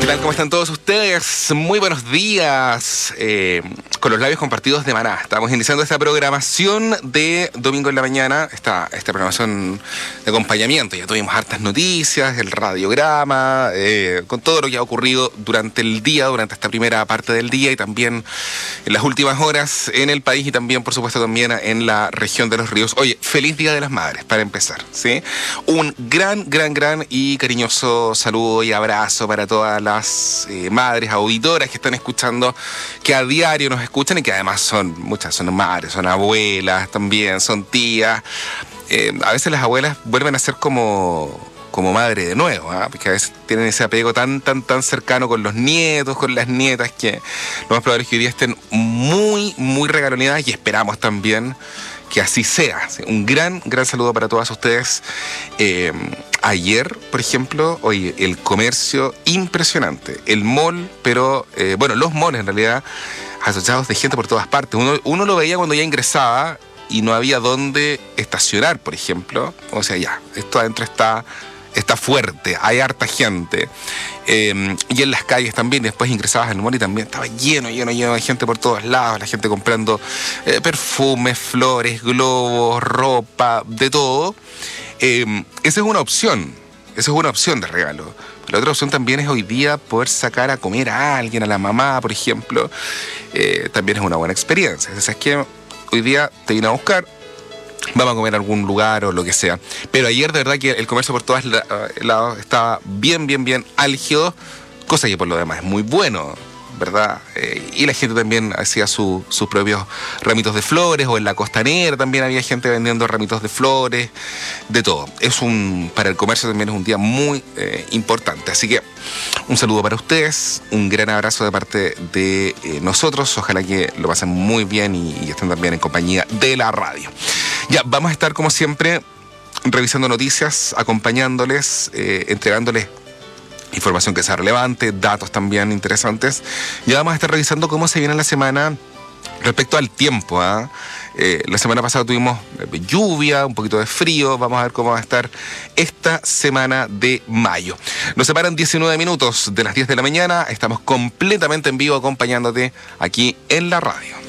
tal? ¿Cómo están todos ustedes? Muy buenos días. Con los labios compartidos de Maná. Estamos iniciando esta programación de domingo en la mañana, esta programación de acompañamiento. Ya tuvimos hartas noticias, el radiograma, con todo lo que ha ocurrido durante el día, durante esta primera parte del día y también en las últimas horas en el país y también, por supuesto, también en la región de Los Ríos. Oye, feliz Día de las Madres, para empezar, ¿sí? Un gran y cariñoso saludo y abrazo para todas las madres auditoras que están escuchando, que a diario nos escuchan y que además muchas son madres, son abuelas también, son tías. A veces las abuelas vuelven a ser como madre de nuevo, ¿eh? Porque a veces tienen ese apego tan cercano con los nietos, con las nietas, que lo más probable es que hoy día estén muy regaloneadas y esperamos también que así sea. ¿Sí? Un gran saludo para todas ustedes. Ayer, por ejemplo, oye, el comercio impresionante. El mall, pero, los malls en realidad, asociados de gente por todas partes. Uno lo veía cuando ya ingresaba y no había dónde estacionar, por ejemplo. O sea, ya, esto adentro está fuerte, hay harta gente. Y en las calles también, después ingresabas al mall y también estaba lleno de gente por todos lados, la gente comprando perfumes, flores, globos, ropa, de todo. Esa es una opción de regalo. La otra opción también es hoy día poder sacar a comer a alguien, a la mamá, por ejemplo. También es una buena experiencia. O sea, es que hoy día te vine a buscar, vamos a comer a algún lugar o lo que sea. Pero ayer de verdad que el comercio por todos lados estaba bien álgido, cosa que por lo demás es muy bueno, ¿verdad? Y la gente también hacía sus propios ramitos de flores, o en la costanera también había gente vendiendo ramitos de flores, de todo. Para el comercio también es un día muy importante. Así que un saludo para ustedes, un gran abrazo de parte de nosotros. Ojalá que lo pasen muy bien y estén también en compañía de la radio. Ya, vamos a estar como siempre revisando noticias, acompañándoles, entregándoles información que sea relevante, datos también interesantes. Ya vamos a estar revisando cómo se viene la semana respecto al tiempo. La semana pasada tuvimos lluvia, un poquito de frío. Vamos a ver cómo va a estar esta semana de mayo. Nos separan 19 minutos de las 10 de la mañana. Estamos completamente en vivo acompañándote aquí en la radio.